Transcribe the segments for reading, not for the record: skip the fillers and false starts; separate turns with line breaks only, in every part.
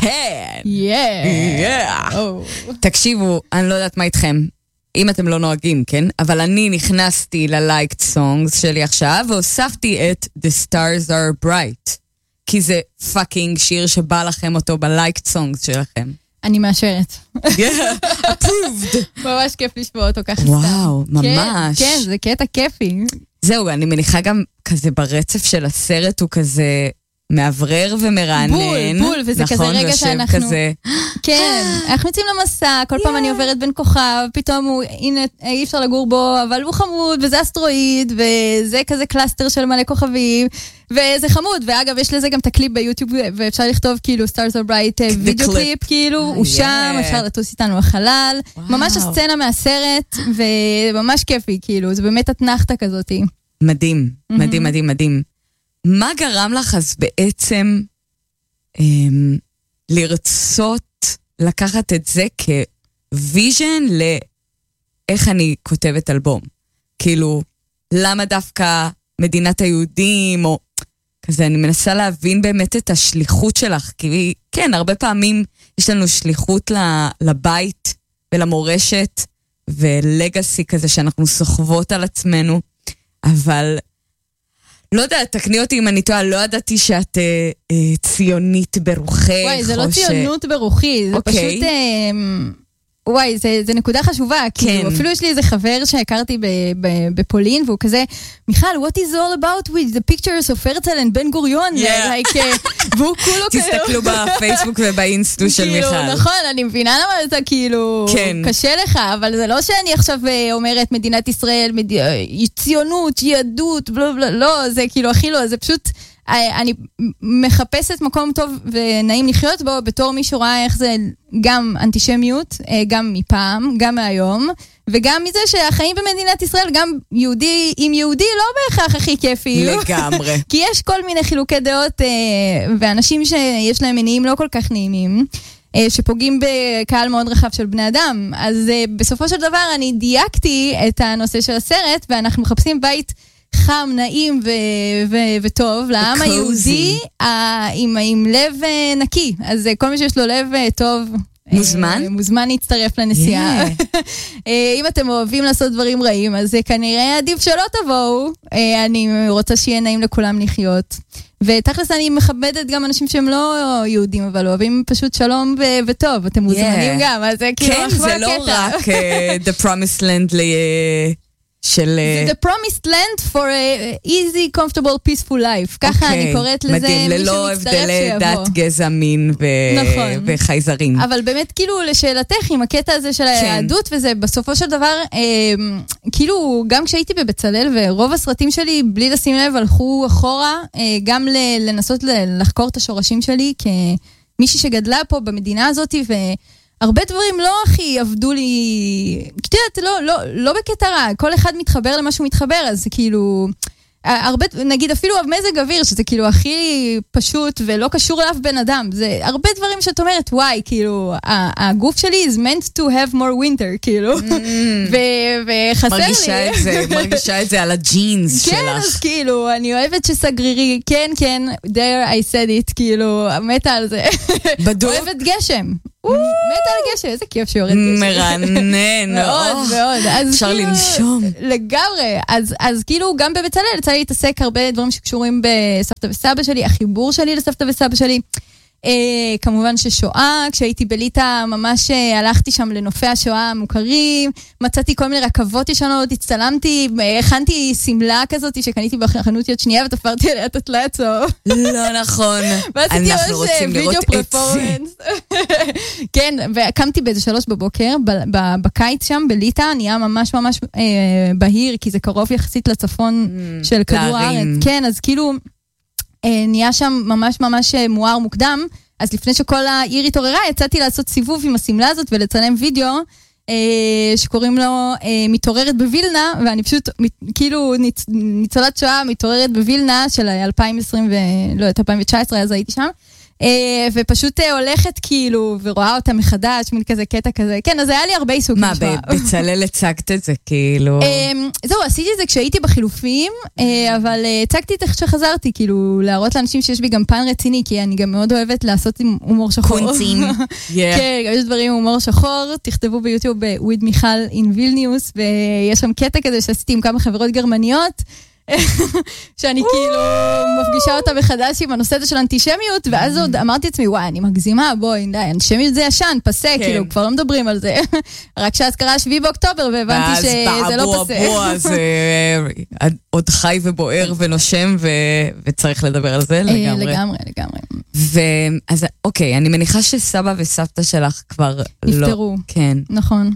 כן. תקשיבו, אני לא יודעת מה איתכם. אם אתם לא נוהגים, כן? אבל אני נכנסתי ל-Liked Songs שלי עכשיו, והוספתי את The Stars Are Bright. כי זה פאקינג שיר שבא לכם אותו ב-Liked Songs שלכם.
אני מאשרת.
Approved.
ממש כיף לשמוע אותו ככה.
וואו, ממש.
כן, זה קטע כיפי.
זהו, אני מניחה גם כזה ברצף של הסרט הוא כזה מעברר ומרענן.
בול, וזה כזה רגע שאנחנו... כן, אנחנו יוצאים למסע, כל פעם אני עוברת בין כוכב, פתאום הוא, הנה, אי אפשר לגור בו, אבל הוא חמוד, וזה אסטרואיד, וזה כזה קלאסטר של מלא כוכבים, וזה חמוד, ואגב, יש לזה גם את הקליפ ביוטיוב, ואפשר לכתוב כאילו Stars Are Bright וידאו קליפ, כאילו, הוא שם, אפשר לטוס איתנו לחלל, ממש הסצנה מהסרט, וממש כיפי, כאילו, זה באמת התנחתה כזאת.
מדהים, מדהים, מדהים, מדהים. מה גרם לך אז בעצם לרצות לקחת את זה כוויז'ן לאיך אני כותבת אלבום? כאילו, למה דווקא מדינת היהודים, או כזה, אני מנסה להבין באמת את השליחות שלך, כי כן, הרבה פעמים יש לנו שליחות לבית ולמורשת, ולגאסי כזה שאנחנו סוחבות על עצמנו, אבל... לא יודעת, תקני אותי אם אני טועה, לא ידעתי שאת ציונית ברוחך.
וואי, זה לא ציונות ברוחי, זה פשוט... וואי, זה נקודה חשובה, כאילו, אפילו יש לי איזה חבר שהכרתי בפולין, והוא כזה, מיכל, what is all about with the pictures of הרצל and בן גוריון? והוא כולו כאילו...
תסתכלו בפייסבוק ובאינסטו של מיכל.
נכון, אני מבינה למה אתה כאילו, קשה לך, אבל זה לא שאני עכשיו אומרת מדינת ישראל, ציונות, יהדות, לא, זה כאילו הכי לא, זה פשוט... אני מחפשת מקום טוב ונעים לחיות בו, בתור מישהו רואה איך זה גם אנטישמיות, גם מפעם, גם מהיום, וגם מזה שהחיים במדינת ישראל, גם יהודי עם יהודי, לא בהכרח הכי כיפי.
לגמרי.
כי יש כל מיני חילוקי דעות, ואנשים שיש להם מניעים לא כל כך נעימים, שפוגעים בקהל מאוד רחב של בני אדם. אז בסופו של דבר אני דייקתי את הנושא של הסרט, ואנחנו מחפשים בית חם, נעים וטוב, לעם היהודי עם לב נקי. אז כל מי שיש לו לב טוב, מוזמן להצטרף לנסיעה. אם אתם אוהבים לעשות דברים רעים, אז כנראה עדיף שלא תבואו. אני רוצה שיהיה נעים לכולם לחיות. ותכלס אני מכבדת גם אנשים שהם לא יהודים, אבל אוהבים פשוט שלום וטוב. אתם מוזמנים גם, אז זה כאילו
כן, זה לא רק The Promised Land של...
The promised land for a easy, comfortable, peaceful life. ככה אני קוראת לזה.
מדהים, ללא הבדלי דת, גזע, מין וחייזרים.
אבל באמת, כאילו, לשאלתך, עם הקטע הזה של היהדות, וזה בסופו של דבר, כאילו, גם כשהייתי בבצלאל, ורוב הסרטים שלי, בלי לשים לב, הלכו אחורה, גם לנסות לחקור את השורשים שלי, כמישהי שגדלה פה במדינה הזאת, הרבה דברים לא הכי עבדו לי, כתבת, לא בקטע רע, כל אחד מתחבר למה שהוא מתחבר, אז זה כאילו, הרבה, נגיד אפילו מזג אוויר, שזה כאילו הכי פשוט ולא קשור לאף בן אדם, זה הרבה דברים שאת אומרת, וואי, כאילו, הגוף שלי is meant to have more winter, כאילו, וחסר לי.
מרגישה את זה על הג'ינס שלך.
כן, אז כאילו, אני אוהבת שסגרירי, כן, there I said it, כאילו, מתה על זה.
בדוק?
אוהבת גשם. מתה על גשם, איזה כיף שיורד גשם.
מרנן.
מאוד, מאוד.
אפשר לנשום.
לגמרי. אז כאילו, גם בבצלאל, יצא לי להתעסק הרבה דברים שקשורים בסבתא וסבא שלי, החיבור שלי לסבתא וסבא שלי. כמובן ששואה, כשהייתי בליטה ממש הלכתי שם לנופי השואה המוכרים, מצאתי כל מיני רכבות ישנות, הצטלמתי, הכנתי סמלה כזאת שקניתי בחנות יד שנייה ותפרתי עליה את הטלאי הצהוב.
לא נכון, אנחנו רוצים לראות את זה.
כן, והקמתי באיזה 3 בבוקר, בקיץ שם בליטה, נהיה ממש ממש בהיר, כי זה קרוב יחסית לצפון של כדור הארץ. כן, אז כאילו... נהיה שם ממש ממש מואר מוקדם, אז לפני שכל העיר התעוררה, יצאתי לעשות סיבוב עם הסמלה הזאת ולצלם וידאו, שקוראים לו מתעוררת בווילנה, ואני פשוט כאילו ניצולת שואה מתעוררת בווילנה של 2020 ולא, 2019, אז הייתי שם, ופשוט הולכת כאילו, ורואה אותה מחדש, מין כזה קטע כזה. כן, אז היה לי הרבה עיסוק.
מה, בצלאל הצגת את זה כאילו?
זהו, עשיתי את זה כשהייתי בחילופים, אבל הצגתי את איך שחזרתי, כאילו, להראות לאנשים שיש בי גם פן רציני, כי אני גם מאוד אוהבת לעשות עם הומור שחור.
קונצים.
כן, יש דברים עם הומור שחור, תכתבו ביוטיוב וויד מיכל אין וילניוס, ויש שם קטע כזה שעשיתי עם כמה חברות גרמניות, שאני כאילו מפגישה אותה מחדש עם הנושא הזה של אנטישמיות, ואז עוד אמרתי לעצמי, וואי, אני מגזימה, בואי, די, אנטישמיות זה ישן, פסה, כאילו, כבר לא מדברים על זה. רק שאז קרה 7 באוקטובר, והבנתי שזה לא פסה.
ואז זה עוד חי ובוער ונושם, וצריך לדבר על זה לגמרי.
לגמרי.
אז אוקיי, אני מניחה שסבא וסבתא שלך כבר לא...
נפטרו.
כן.
נכון.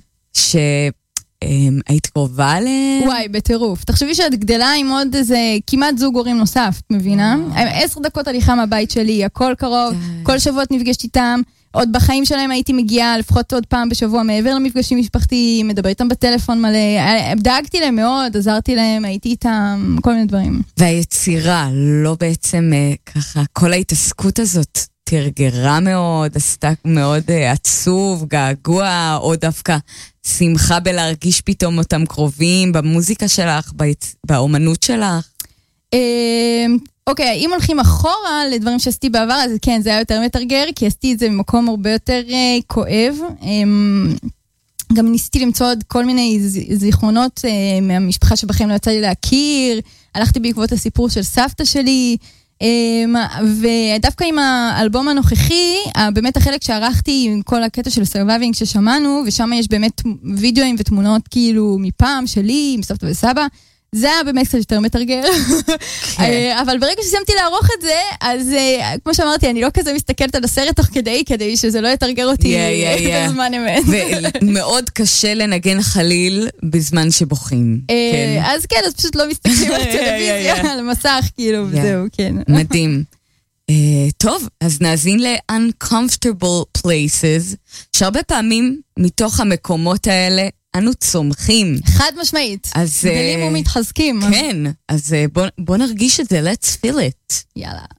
היית קרובה עליהם?
וואי, בטירוף. תחשבי שאת גדלה עם עוד איזה כמעט זוג הורים נוסף, את מבינה? 10 דקות הליכה מהבית שלי, הכל קרוב, כל שבוע את נפגשת איתם, עוד בחיים שלהם הייתי מגיעה לפחות עוד פעם בשבוע מעבר למפגשים משפחתיים, מדבר איתם בטלפון מלא, דאגתי להם מאוד, עזרתי להם, הייתי איתם, כל מיני דברים.
והיצירה, לא בעצם ככה, כל ההתעסקות הזאת תרגרה מאוד, עשתה מאוד עצוב, געגוע, או דווקא שמחה בלהרגיש פתאום אותם קרובים, במוזיקה שלך, באומנות שלך?
אוקיי, אם הולכים אחורה לדברים שעשיתי בעבר, אז כן, זה היה יותר מתרגר, כי עשיתי את זה במקום הרבה יותר כואב. גם ניסיתי למצוא עוד כל מיני זיכרונות מהמשפחה שבכם לא יצא לי להכיר, הלכתי בעקבות הסיפור של סבתא שלי, ודווקא עם האלבום הנוכחי, באמת החלק שערכתי עם כל הקטע של סרווייבינג ששמענו, ושם יש באמת וידאוים ותמונות כאילו מפעם שלי, עם סבתא וסבא, זה היה באמת קצת יותר מתרגל. אבל ברגע שסיימתי לערוך את זה, אז כמו שאמרתי, אני לא כזה מסתכלת על הסרט תוך כדי שזה לא יתרגר אותי בזמן אמת.
ומאוד קשה לנגן חליל בזמן שבוכים.
אז כן, אז פשוט לא מסתכלים על טלוויזיה, על מסך, כאילו, וזהו, כן.
מדהים. טוב, אז נאזין ל-uncomfortable places, שהרבה פעמים מתוך המקומות האלה, אנו צומחים.
חד משמעית. גדלים ומתחזקים.
כן, אז בוא נרגיש את זה, let's feel it.
יאללה.